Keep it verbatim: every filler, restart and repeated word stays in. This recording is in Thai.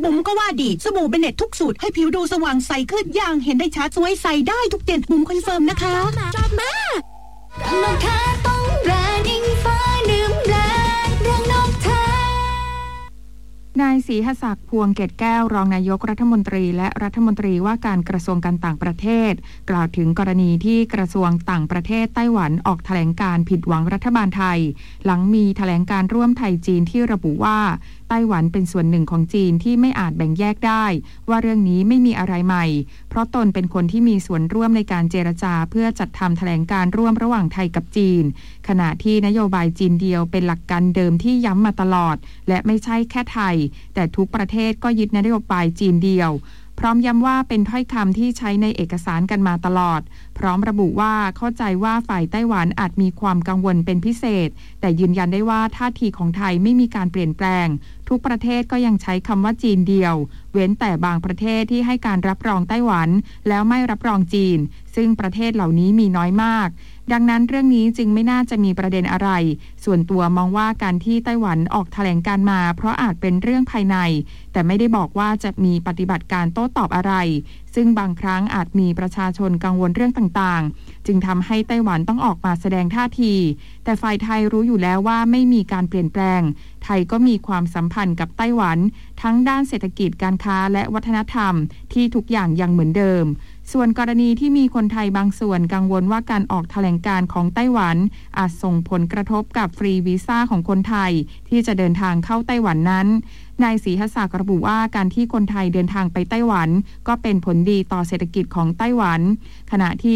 บุ๋มก็ว่าดีสบู่เบเน็ตทุกสูตรให้ผิวดูสว่างใสขึ้นอย่างเห็นได้ชัดสวยใสได้ทุกเย็นบุ๋มคอนเฟิร์มนะคะชอบมากนกแท้ต้องแบรนด์อิงฟ้าดื่มแบรนด์เรื่องนกแท้นายศรีหศักดิ์พวงเกตแก้วรองนายกรัฐมนตรีและรัฐมนตรีว่าการกระทรวงการต่างประเทศกล่าวถึงกรณีที่กระทรวงต่างประเทศไต้หวันออกแถลงการผิดหวังรัฐบาลไทยหลังมีแถลงการร่วมไทยจีนที่ระบุว่าไต้หวันเป็นส่วนหนึ่งของจีนที่ไม่อาจแบ่งแยกได้ว่าเรื่องนี้ไม่มีอะไรใหม่เพราะตนเป็นคนที่มีส่วนร่วมในการเจรจาเพื่อจัดทำแถลงการร่วมระหว่างไทยกับจีนขณะที่นโยบายจีนเดียวเป็นหลักการเดิมที่ย้ำมาตลอดและไม่ใช่แค่ไทยแต่ทุกประเทศก็ยึดนโยบายจีนเดียวพร้อมย้ำว่าเป็นถ้อยคำที่ใช้ในเอกสารกันมาตลอดพร้อมระบุว่าเข้าใจว่าฝ่ายไต้หวันอาจมีความกังวลเป็นพิเศษแต่ยืนยันได้ว่าท่าทีของไทยไม่มีการเปลี่ยนแปลงทุกประเทศก็ยังใช้คำว่าจีนเดียวเว้นแต่บางประเทศที่ให้การรับรองไต้หวันแล้วไม่รับรองจีนซึ่งประเทศเหล่านี้มีน้อยมากดังนั้นเรื่องนี้จึงไม่น่าจะมีประเด็นอะไรส่วนตัวมองว่าการที่ไต้หวันออกแถลงการมาเพราะอาจเป็นเรื่องภายในแต่ไม่ได้บอกว่าจะมีปฏิบัติการโต้ตอบอะไรซึ่งบางครั้งอาจมีประชาชนกังวลเรื่องต่างๆจึงทำให้ไต้หวันต้องออกมาแสดงท่าทีแต่ฝ่ายไทยรู้อยู่แล้วว่าไม่มีการเปลี่ยนแปลงไทยก็มีความสัมพันธ์กับไต้หวันทั้งด้านเศรษฐกิจการค้าและวัฒนธรรมที่ทุกอย่างยังเหมือนเดิมส่วนกรณีที่มีคนไทยบางส่วนกังวลว่าการออกแถลงการของไต้หวันอาจส่งผลกระทบกับฟรีวีซ่าของคนไทยที่จะเดินทางเข้าไต้หวันนั้นนายศรีหศักดิ์ระบุว่าการที่คนไทยเดินทางไปไต้หวันก็เป็นผลดีต่อเศรษฐกิจของไต้หวันขณะที่